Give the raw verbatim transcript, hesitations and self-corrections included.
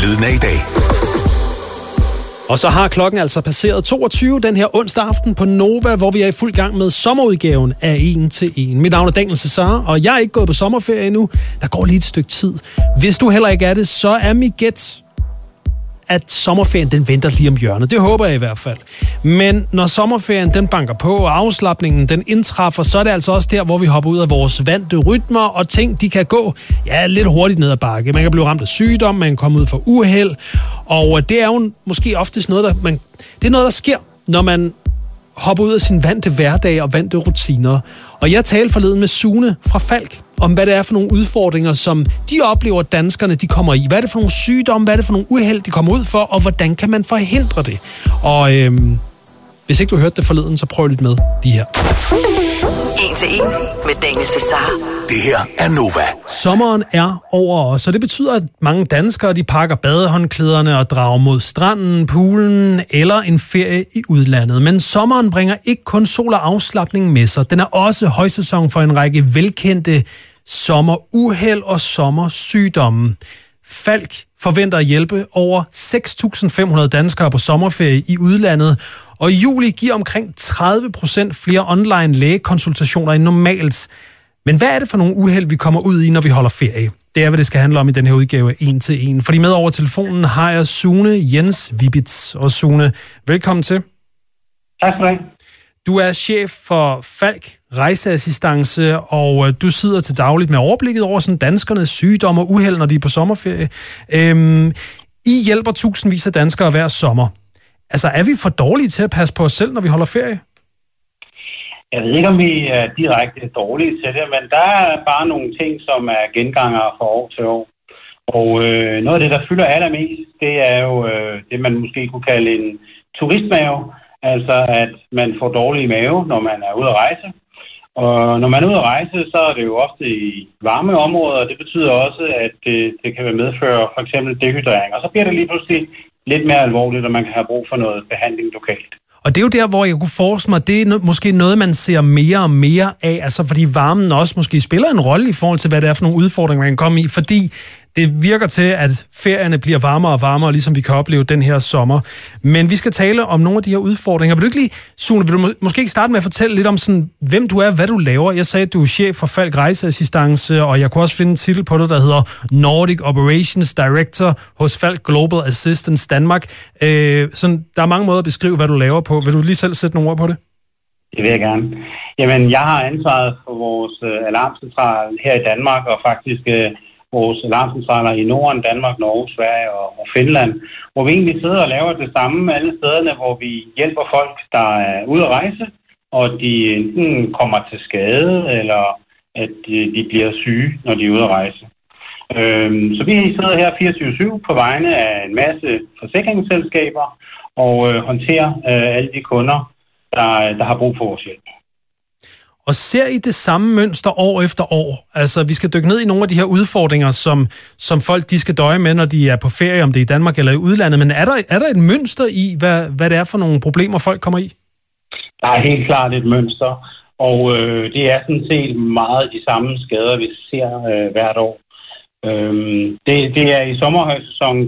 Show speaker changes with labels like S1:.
S1: Lyden af i dag.
S2: Og så har klokken altså passeret toogtyve den her onsdag aften på Nova, hvor vi er i fuld gang med sommerudgaven af en til en. Mit navn er Daniel Cesar, og jeg er ikke gået på sommerferie endnu. Der går lige et stykke tid. Hvis du heller ikke er det, så er mit gæt, at sommerferien den venter lige om hjørnet. Det håber jeg i hvert fald. Men når sommerferien den banker på, og afslapningen den indtræffer, så er det altså også der, hvor vi hopper ud af vores vante rytmer, og ting de kan gå ja, lidt hurtigt ned ad bakke. Man kan blive ramt af sygdom, man kan komme ud for uheld, og det er jo måske oftest noget, der, man, det er noget, der sker, når man hopper ud af sin vante hverdag og vante rutiner. Og jeg talte forleden med Sune fra Falck om, hvad det er for nogle udfordringer, som de oplever, danskerne de kommer i. Hvad er det for nogle sygdomme, hvad er det for nogle uheld, de kommer ud for, og hvordan kan man forhindre det? Og øhm, hvis ikke du hørte det forleden, så prøv lidt med de her.
S3: En til en med Daniel Cesar.
S1: Det her er Nova.
S2: Sommeren er over os, og det betyder, at mange danskere de pakker badehåndklæderne og drager mod stranden, poolen eller en ferie i udlandet. Men sommeren bringer ikke kun sol og afslapning med sig. Den er også højsæson for en række velkendte sommeruheld og sommersygdomme. Falck forventer at hjælpe over seks tusind fem hundrede danskere på sommerferie i udlandet, og i juli giver omkring tredive procent flere online lægekonsultationer end normalt. Men hvad er det for nogle uheld, vi kommer ud i, når vi holder ferie? Det er, hvad det skal handle om i den her udgave af en til en. Fordi med over telefonen har jeg Sune Jens Vibitz. Og Sune, velkommen til.
S4: Tak for det.
S2: Du er chef for Falck Rejseassistance, og du sidder til dagligt med overblikket over sådan danskernes sygdomme og uheld, når de er på sommerferie. Øhm, I hjælper tusindvis af danskere hver sommer. Altså, er vi for dårlige til at passe på os selv, når vi holder ferie?
S4: Jeg ved ikke, om vi er direkte dårlige til det, men der er bare nogle ting, som er gengangere fra år til år. Og øh, noget af det, der fylder allermest, det er jo øh, det, man måske kunne kalde en turistmave. Altså, at man får dårlig mave, når man er ude at rejse. Og når man er ude at rejse, så er det jo ofte i varme områder, og det betyder også, at det, det kan være medføre for eksempel dehydrering. Og så bliver det lige pludselig lidt mere alvorligt, og man kan have brug for noget behandling lokalt. Og
S2: det er jo der, hvor jeg kunne forestille mig, det er no- måske noget, man ser mere og mere af, altså fordi varmen også måske spiller en rolle i forhold til, hvad det er for nogle udfordringer, man kan komme i, fordi det virker til, at ferierne bliver varmere og varmere, ligesom vi kan opleve den her sommer. Men vi skal tale om nogle af de her udfordringer. Vil du ikke lige, Sune, vil du må- måske ikke starte med at fortælle lidt om, sådan, hvem du er, hvad du laver? Jeg sagde, at du er chef for Falck Rejseassistance, og jeg kunne også finde en titel på det, der hedder Nordic Operations Director hos Falck Global Assistance Danmark. Øh, sådan, der er mange måder at beskrive, hvad du laver på. Vil du lige selv sætte nogle ord på det?
S4: Det vil jeg gerne. Jamen, jeg har ansvaret for vores øh, alarmcentral her i Danmark, og faktisk øh, vores alarmcentraler i Norden, Danmark, Norge, Sverige og, og Finland, hvor vi egentlig sidder og laver det samme alle stederne, hvor vi hjælper folk, der er ude at rejse, og de enten kommer til skade, eller at de, de bliver syge, når de er ude at rejse. Øhm, så vi sidder her fireogtyve syv på vegne af en masse forsikringsselskaber, og øh, håndterer øh, alle de kunder, der, der har brug for vores hjælp.
S2: Og ser I det samme mønster år efter år? Altså, vi skal dykke ned i nogle af de her udfordringer, som, som folk de skal døje med, når de er på ferie, om det er i Danmark eller i udlandet. Men er der, er der et mønster i, hvad, hvad det er for nogle problemer, folk kommer i?
S4: Der er helt klart et mønster, og øh, det er sådan set meget de samme skader, vi ser øh, hvert år. Øhm, det, det er i sommerhøjsæsonen,